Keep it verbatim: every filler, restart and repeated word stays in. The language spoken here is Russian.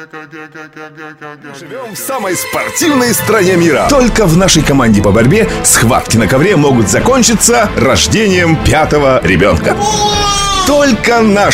Живем в самой спортивной стране мира. Только в нашей команде по борьбе схватки на ковре могут закончиться рождением пятого ребенка. Только наш